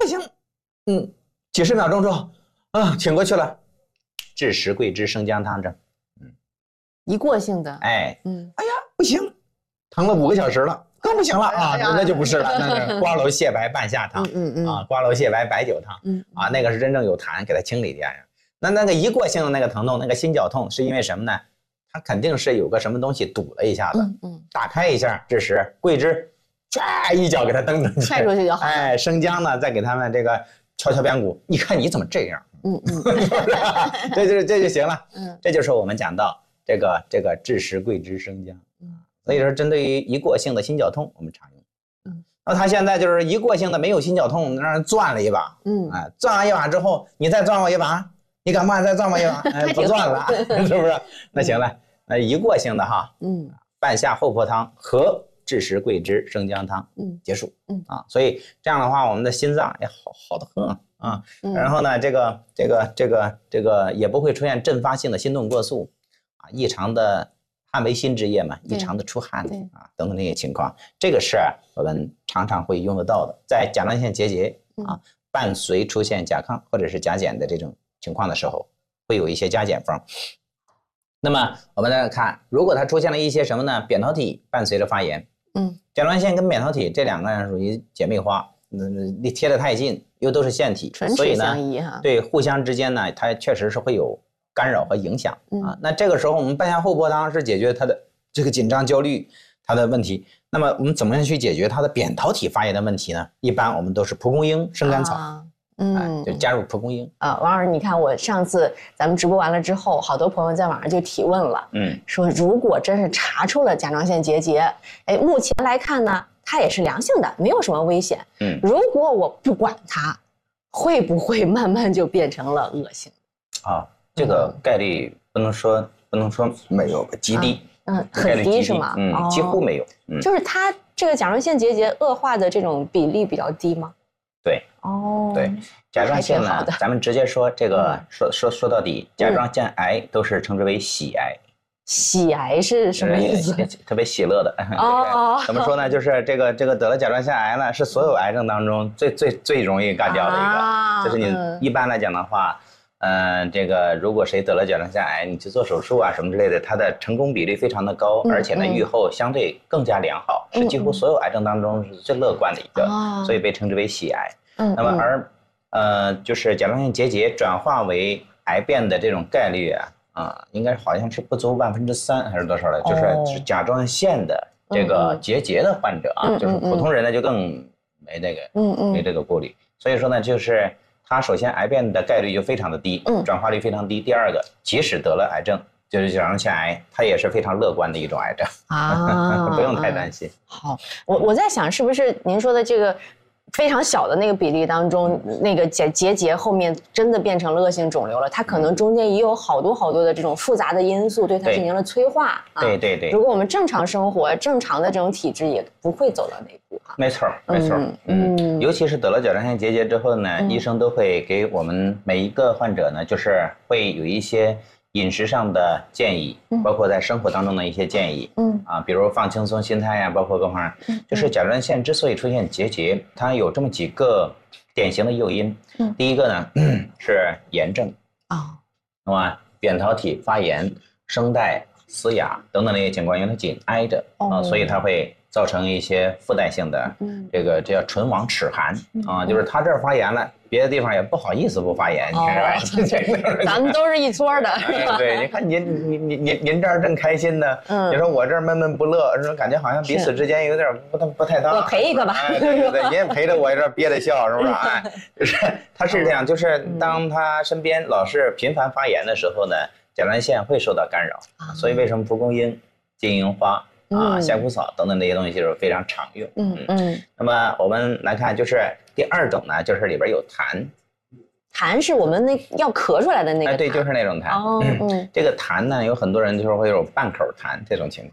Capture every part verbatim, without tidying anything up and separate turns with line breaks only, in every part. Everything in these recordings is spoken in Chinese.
行，嗯，几十秒钟之后，啊，挺过去了。枳实桂枝生姜汤症，
嗯，一过性的，
哎，嗯，哎呀，不行，疼了五个小时了，更不行了啊，那就不是了，那是瓜蒌蟹白半夏汤，嗯嗯啊，瓜蒌蟹白白酒汤，嗯啊，那个是真正有痰，给它清理掉呀。那那个一过性的那个疼痛，那个心绞痛，是因为什么呢？它肯定是有个什么东西堵了一下子，嗯嗯，打开一下，枳实、桂枝，唰一脚给它蹬出去，
踹出去就好了。
哎，生姜呢，再给他们这个敲敲边鼓，你看你怎么这样？嗯嗯，是不是？这就这就行了。嗯，这就是我们讲到这个这个枳实、桂枝、生姜。嗯，所以说针对于一过性的心绞痛，我们常用。嗯，那他现在就是一过性的没有心绞痛，让人攥了一把。嗯，哎，攥完一把之后，你再攥我一把。你敢不敢再攥我一把？哎，不攥了，是不是？那行了，那一过性的哈，嗯，半夏厚朴汤和枳实桂枝生姜汤，嗯，结束，嗯啊，所以这样的话，我们的心脏也好好得很啊。然后呢，这个这个这个这个也不会出现阵发性的心动过速啊，异常的汗为心之液嘛，异常的出汗啊等等这些情况，这个是我们常常会用得到的，在甲状腺结节啊。伴随出现甲亢或者是甲减的这种情况的时候，会有一些加减方。那么我们来看，如果它出现了一些什么呢？扁桃体伴随着发炎，嗯，甲状腺跟扁桃体这两个属于姐妹花，嗯，贴得太近，又都是腺体，所以呢，对互相之间呢，它确实是会有干扰和影响、嗯、啊。那这个时候我们半夏厚朴汤是解决它的这个紧张焦虑它的问题。那么我们怎么样去解决它的扁桃体发炎的问题呢？一般我们都是蒲公英、生甘草，啊、嗯、啊，就加入蒲公英
啊。王老师，你看我上次咱们直播完了之后，好多朋友在网上就提问了，嗯，说如果真是查出了甲状腺结节，哎，目前来看呢，它也是良性的，没有什么危险，嗯，如果我不管它，会不会慢慢就变成了恶性的？
啊，这个概率不能说不能说没有，极低。啊
嗯，很低是吗？
嗯，几乎没有。
嗯，就是它这个甲状腺结节恶化的这种比例比较低吗？
对。哦。对，甲状腺呢，咱们直接说这个，嗯、说说说到底，甲状腺癌都是称之为喜癌。
喜癌是什么意思？
特别喜乐的。哦。怎么说呢？就是这个这个得了甲状腺癌呢，是所有癌症当中最最最容易干掉的一个。啊、就是你一般来讲的话。嗯、呃，这个如果谁得了甲状腺癌，你去做手术啊什么之类的，它的成功比例非常的高，嗯、而且呢，预后相对更加良好，嗯、是几乎所有癌症当中是最乐观的一个，嗯、所以被称之为喜癌。嗯，那么而呃，就是甲状腺结节转化为癌变的这种概率啊，啊，应该好像是不足万分之三还是多少的，就是是甲状腺的这个结节的患者啊，嗯、就是普通人呢就更没这个，嗯嗯，没这个顾虑，所以说呢，就是。它首先癌变的概率就非常的低，嗯，转化率非常低。第二个，即使得了癌症，就是甲状腺癌，它也是非常乐观的一种癌症啊，不用太担心。
好，我我在想，是不是您说的这个非常小的那个比例当中，那个结结节后面真的变成了恶性肿瘤了？它可能中间也有好多好多的这种复杂的因素对它进行了催化。
对对对。
如果我们正常生活、正常的这种体质，也不会走到那一步哈。
没错，没错。嗯嗯。尤其是得了甲状腺结节之后呢，嗯、医生都会给我们每一个患者呢，就是会有一些饮食上的建议，嗯、包括在生活当中的一些建议。嗯啊，比如放轻松心态呀，包括各方面。嗯、就是甲状腺之所以出现结节，它有这么几个典型的诱因。嗯，第一个呢是炎症啊，那么扁桃体发炎、声带嘶哑等等那些情况，因为它紧挨着啊，所以它会造成一些附带性的这个这叫唇亡齿寒啊，就是它这儿发炎了，别的地方也不好意思不发炎，你看
吧？咱们都是一撮的，是吧？
对，你看您您您您您这儿正开心呢，嗯，你说我这儿闷闷不乐，说感觉好像彼此之间有点不太不太搭。
我陪一个吧，
对对对，您也陪着我这憋着笑，是不是？哎，就是他是这样，就是当他身边老是频繁发炎的时候呢，甲状腺会受到干扰，所以为什么蒲公英、金银花啊、香菇草等等这些东西就是非常常用。嗯嗯。那么我们来看，就是第二种呢，就是里边有痰。
痰是我们那要咳出来的那个痰。
哎，对，就是那种痰。哦，嗯。这个痰呢，有很多人就是会有半口痰这种情况。
半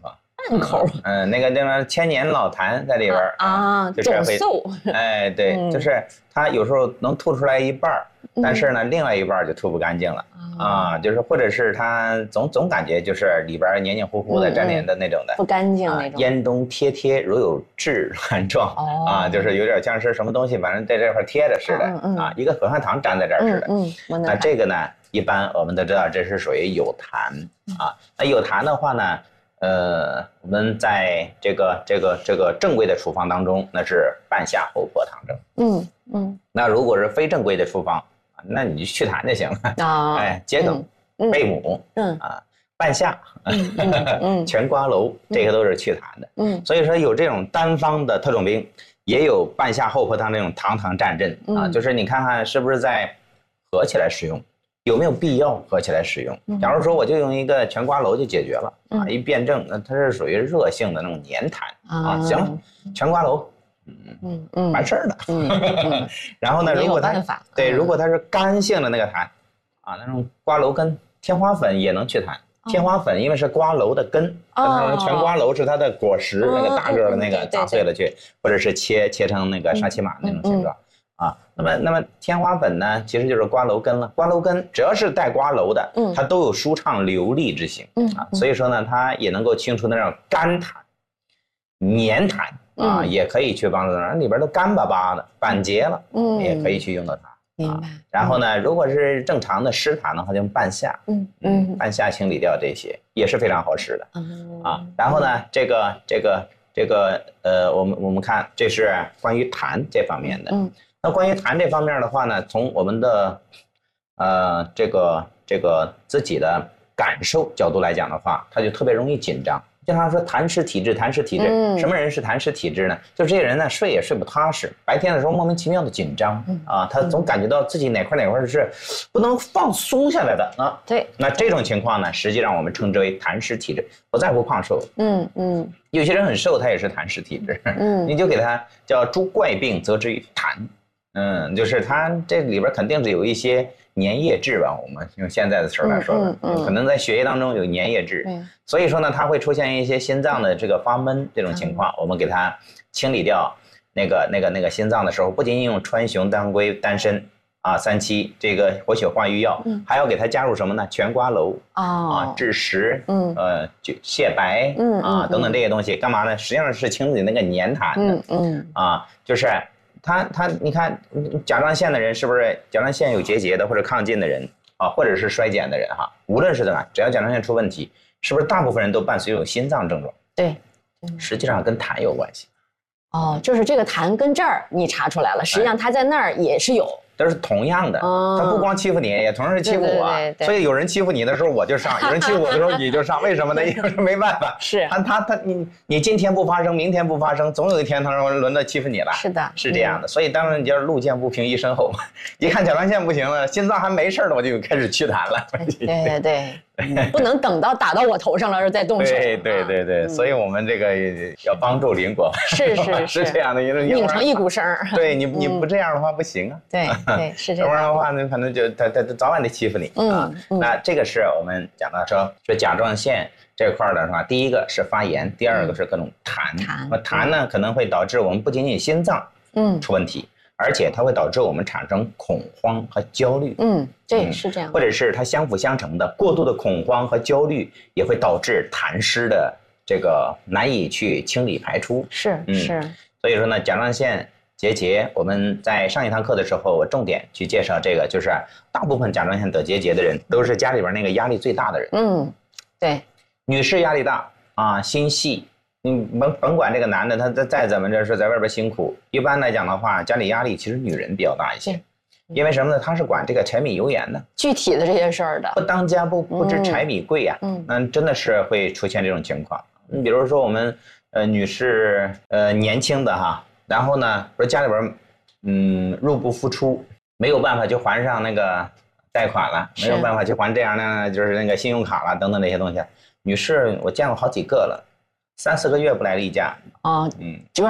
淡口。
嗯，那个那个千年老痰在里边
啊，
就是会
皱。
哎，对，嗯、就是它有时候能吐出来一半儿。但是呢，另外一半就吐不干净了、嗯、啊，就是或者是它总总感觉就是里边黏黏糊糊的、粘连的那种的，
不干净那种、
啊。烟中贴贴，如有炙乱状、哦、啊，就是有点像是什么东西，反正在这块贴着似的、嗯嗯、啊，一个口香糖粘在这儿似的。
嗯，嗯
那这个呢，一般我们都知道这是属于有痰啊。那有痰的话呢，呃，我们在这个这个这个正规的处方当中，那是半夏厚朴汤证。嗯嗯。那如果是非正规的处方，那你就祛痰就行了啊！哎，桔梗、嗯、贝母，嗯啊，半夏、嗯嗯、全瓜蒌，这些都是祛痰的。嗯，所以说有这种单方的特种兵，也有半夏厚朴汤这种堂堂战阵、嗯、啊。就是你看看是不是在合起来使用，有没有必要合起来使用？嗯、假如说我就用一个全瓜蒌就解决了、嗯、啊，一辩证，那它是属于热性的那种黏痰、嗯、啊。行了，全瓜蒌。嗯嗯，完事儿了。嗯嗯、然后呢，如果它对，如果它是干性的那个痰，啊，那种瓜蒌根、天花粉也能祛痰。哦、天花粉因为是瓜蒌的根，哦、全瓜蒌是它的果实，哦、那个大个的那个砸碎了去，或者是切切成那个沙琪玛那种形状、嗯、啊。那么那么天花粉呢，其实就是瓜蒌根了。瓜蒌根只要是带瓜蒌的，嗯，它都有舒畅流利之性，嗯啊，所以说呢，它也能够清除那种干痰、黏痰。啊，嗯、也可以去帮助它，里边都干巴巴的、板结了，嗯，也可以去用到它。明白。啊、然后呢，如果是正常的湿痰的话，就用半夏，嗯嗯，半夏清理掉这些也是非常好使的。嗯啊，然后呢，这个这个这个呃，我们我们看这是关于痰这方面的。嗯。那关于痰这方面的话呢，从我们的呃这个这个自己的感受角度来讲的话，它就特别容易紧张。经常说痰湿体质，痰湿体质，嗯、什么人是痰湿体质呢？就这些人呢，睡也睡不踏实，白天的时候莫名其妙的紧张、嗯、啊，他总感觉到自己哪块哪块是不能放松下来的啊。对，那这种情况呢，实际上我们称之为痰湿体质，不在乎胖瘦。嗯嗯，有些人很瘦，他也是痰湿体质。嗯，你就给他叫诸怪病则之于痰。嗯，就是他这里边肯定是有一些粘液质吧，我们用现在的词来说的，嗯嗯嗯、可能在血液当中有粘液质，嗯、所以说呢，它会出现一些心脏的这个发闷这种情况，嗯、我们给它清理掉那个那个那个心脏的时候，不仅仅用川芎、当归、丹参啊、三七这个活血化瘀药，嗯、还要给它加入什么呢？全瓜蒌、哦、啊、枳实、嗯、呃、就蟹白、嗯、啊等等这些东西，干嘛呢？实际上是清理那个粘痰的，嗯嗯、啊，就是。他他，你看甲状腺的人是不是甲状腺有结节的或者亢进的人啊，或者是衰减的人哈？无论是怎么，只要甲状腺出问题，是不是大部分人都伴随有心脏症状？对，实际上跟痰有关系。哦，就是这个痰跟这儿你查出来了，实际上它在那儿也是有。都是同样的，哦、他不光欺负你，也同时欺负我。对对对对，所以有人欺负你的时候我就上，有人欺负我的时候你就上，为什么呢？因为没办法，是他他他你你今天不发生，明天不发生，总有一天他说轮到欺负你了。是的，是这样的。嗯、所以当然你就是路见不平一声吼嘛，一看甲状腺不行了，心脏还没事了，我就开始祛痰了。对对对。不能等到打到我头上了再动手。对对对对，啊、所以我们这个要帮助邻国。是是是，是这样的，因为拧成一股绳儿。对你你不这样的话不行啊。对对是这样。要不然的话呢，可能就他他早晚得欺负你啊。那这个是我们讲到说说甲状腺这块的话，第一个是发炎，第二个是各种痰。痰那痰呢可能会导致我们不仅仅心脏嗯出问题。而且它会导致我们产生恐慌和焦虑。嗯，对，是这样。或者是它相辅相成的，过度的恐慌和焦虑也会导致痰湿的这个难以去清理排出。是，嗯、是。所以说呢，甲状腺结节，我们在上一堂课的时候，我重点去介绍这个，就是大部分甲状腺得结节的人都是家里边那个压力最大的人。嗯，对。女士压力大啊，心细。你甭甭管这个男的他再再怎么着是在外边辛苦，一般来讲的话，家里压力其实女人比较大一些，因为什么呢？他是管这个柴米油盐的，具体的这些事儿的，不当家不不知柴米贵呀、啊，嗯，那真的是会出现这种情况。你比如说我们呃女士呃年轻的哈，然后呢说家里边嗯入不敷出，没有办法去还上那个贷款了，没有办法去还这样的就是那个信用卡了等等这些东西，女士我见过好几个了。三四个月不来例假啊，嗯，有点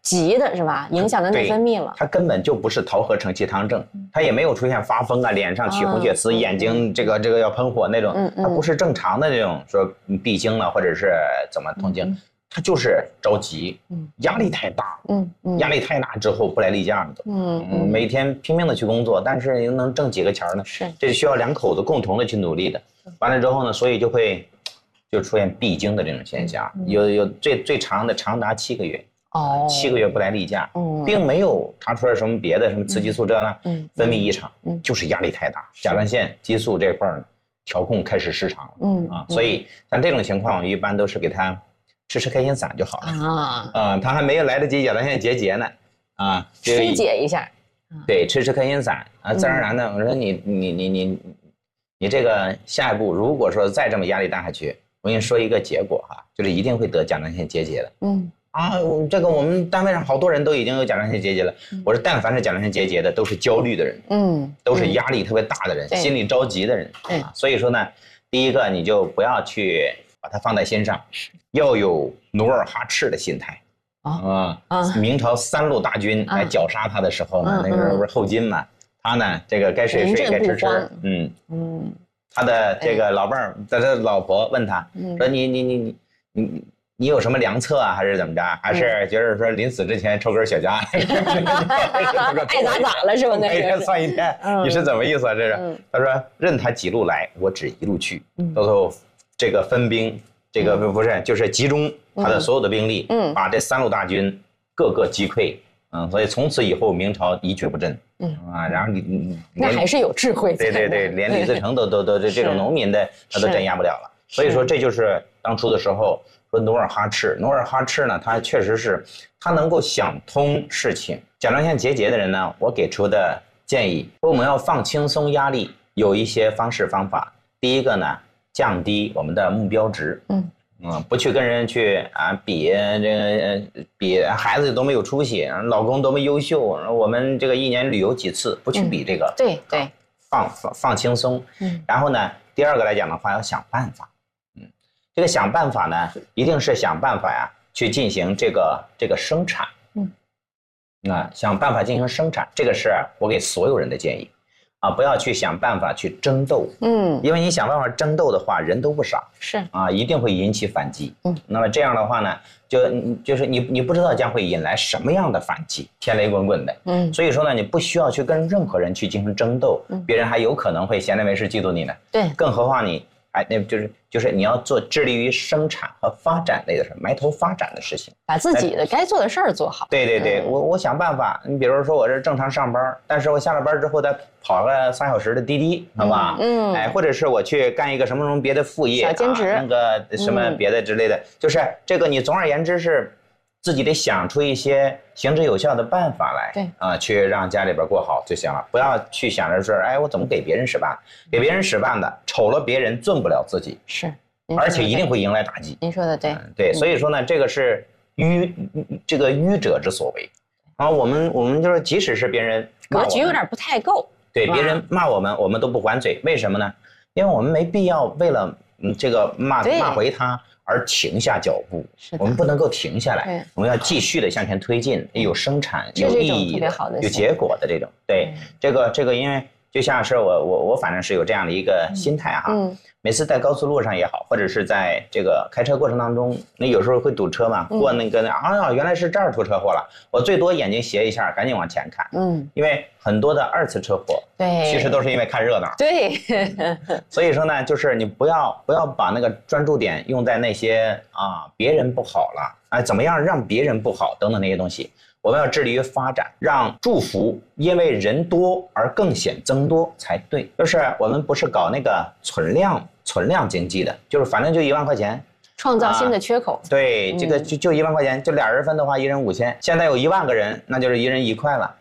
急的是吧？影响的内分泌了。
它根本就不是桃核承气汤症，它也没有出现发疯啊，脸上起红血丝，眼睛这个这个要喷火那种，它不是正常的这种说闭经了或者是怎么痛经，它就是着急，压力太大，压力太大之后不来例假了都，每天拼命的去工作，但是又能挣几个钱呢？
是，
这是需要两口子共同的去努力的。完了之后呢，所以就会就出现闭经的这种现象，有有最最长的长达七个月。哦，七个月不来例假，嗯，并没有查出来什么别的，什么雌激素这呢，嗯，分泌异常，嗯，就是压力太大，甲状腺激素这块儿调控开始失常了，嗯啊，所以像这种情况，一般都是给他吃吃开心散就好了啊，啊，他还没有来得及甲状腺结节呢，啊，
疏解一下，
对，吃吃开心散啊，自然而然的，我说你你你你你这个下一步如果说再这么压力大下去，我跟你说一个结果哈，就是一定会得甲状腺结节的，嗯。啊，这个我们单位上好多人都已经有甲状腺结节了。我说，但凡是甲状腺结节的，都是焦虑的人，嗯，都是压力特别大的人，心里着急的人。啊，所以说呢，第一个你就不要去把它放在心上，要有努尔哈赤的心态。啊啊！明朝三路大军来绞杀他的时候呢，那个时候不是后金嘛，他呢这个该睡睡，该吃吃，嗯嗯，他的这个老伴儿，他的老婆问他说：“你你你你你。”你有什么良策啊，还是怎么着？还是觉得说临死之前抽根雪茄，
爱咋咋了是吧？
那一天算一天，你是怎么意思啊？这是他说任他几路来，我只一路去。到时候这个分兵，这个不是就是集中他的所有的兵力，嗯，把这三路大军各个击溃。嗯，所以从此以后明朝一蹶不振。嗯啊，然后你你
那还是有智慧。
对对对，连李自成都都都这这种农民的他都镇压不了了。所以说这就是当初的时候。说努尔哈赤，努尔哈赤呢，他确实是，他能够想通事情。甲状腺结节的人呢，我给出的建议，说我们要放轻松压力，有一些方式方法。第一个呢，降低我们的目标值，嗯嗯，不去跟人去啊比这个比孩子都没有出息，老公多么优秀，我们这个一年旅游几次，不去比这个，
嗯、对对，
放放放轻松。嗯，然后呢，第二个来讲的话，要想办法。这个想办法呢，一定是想办法呀，去进行这个这个生产，嗯，啊，想办法进行生产，这个是我给所有人的建议，啊，不要去想办法去争斗，嗯，因为你想办法争斗的话，人都不傻，
是
啊，一定会引起反击，嗯，那么这样的话呢，就就是你你不知道将会引来什么样的反击，天雷滚滚的，嗯，所以说呢，你不需要去跟任何人去进行争斗，嗯，别人还有可能会闲来没事嫉妒你呢，
对，
更何况你。哎，那就是就是你要做致力于生产和发展类的事，埋头发展的事情，
把自己的该做的事儿做好。
对对对，我我想办法。你比如说，我是正常上班，但是我下了班之后再跑个仨小时的滴滴，好吧？嗯，哎，或者是我去干一个什么什么别的副业，
小兼职，
那个什么别的之类的，就是这个你总而言之是。自己得想出一些行之有效的办法来，
对
啊，去让家里边过好就行了。不要去想着说，哎，我怎么给别人使绊？给别人使绊的，丑了别人，尊不了自己，
是，
而且一定会迎来打击。
您说的对，
嗯、对，所以说呢，这个是愚这个愚者之所为。啊，我们我们就是，即使是别人
格局有点不太够，
对，别人骂我们，我们都不还嘴，为什么呢？因为我们没必要为了嗯这个骂骂回他。而停下脚步，我们不能够停下来，我们要继续的向前推进，有生产、有意义的、有结果的这种。对，这个这个，因为就像是我我我反正是有这样的一个心态哈。嗯。每次在高速路上也好，或者是在这个开车过程当中，那有时候会堵车嘛，过那个啊呀，原来是这儿出车祸了，我最多眼睛斜一下，赶紧往前看。嗯。因为很多的二次车祸，
对，
其实都是因为看热闹。
对。
所以说呢，就是你不要不要把那个专注点用在那些啊别人不好了，哎怎么样让别人不好等等那些东西。我们要致力于发展，让祝福因为人多而更显增多才对。就是我们不是搞那个存量存量经济的，就是反正就一万块钱，
创造新的缺口。
啊、对，这个就就一万块钱，就俩人分的话，一人五千。现在有一万个人，那就是一人一块了。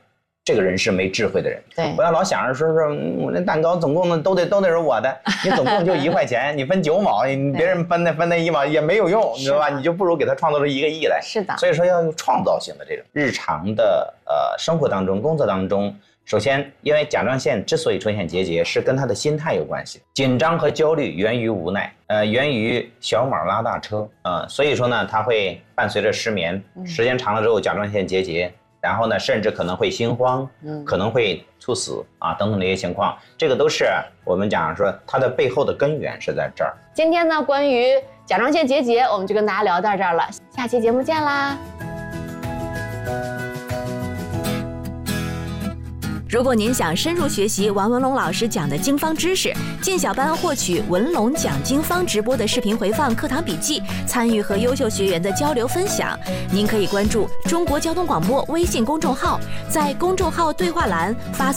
这个人是没智慧的人。
对，
不要老想着说说我那蛋糕总共呢都得都得是我的，你总共就一块钱，你分九毛，别人分那分那一毛也没有用，你知道吧？你就不如给他创造出一个亿来。
是的。
所以说要有创造性的这种日常的呃生活当中、工作当中。首先，因为甲状腺之所以出现结节，是跟他的心态有关系。紧张和焦虑源于无奈，呃，源于小马拉大车，呃，所以说呢，它会伴随着失眠，时间长了之后甲状腺结节，然后呢，甚至可能会心慌，嗯，可能会猝死啊等等这些情况，这个都是我们讲说它的背后的根源是在这儿。
今天呢，关于甲状腺结节，我们就跟大家聊到这儿了，下期节目见啦。
如果您想深入学习王文龙老师讲的经方知识，进小班获取文龙讲经方直播的视频回放、课堂笔记，参与和优秀学员的交流分享，您可以关注中国交通广播微信公众号，在公众号对话栏发送